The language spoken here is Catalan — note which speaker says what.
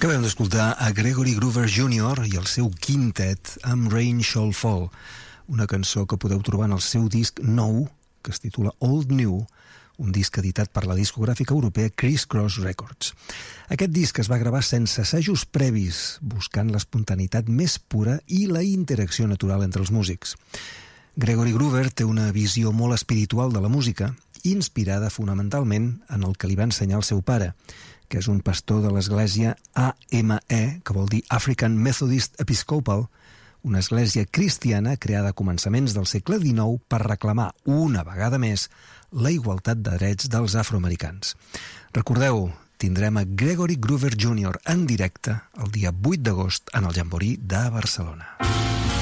Speaker 1: Acabem d'escoltar a Gregory Groover Jr. i el seu quintet amb Rain Shall Fall, una cançó que podeu trobar en el seu disc nou, que es titula Old New, un disc editat per la discogràfica europea Criss Cross Records. Aquest disc es va gravar sense assajos previs, buscant l'espontaneïtat més pura i la interacció natural entre els músics. Gregory Groover té una visió molt espiritual de la música, inspirada fonamentalment en el que li va ensenyar el seu pare, que és un pastor de l'església AME, que vol dir African Methodist Episcopal, una església cristiana creada a començaments del segle XIX per reclamar una vegada més la igualtat de drets dels afroamericans. Recordeu, tindrem a Gregory Groover Jr. en directe el dia 8 d'agost en el Jamboree de Barcelona.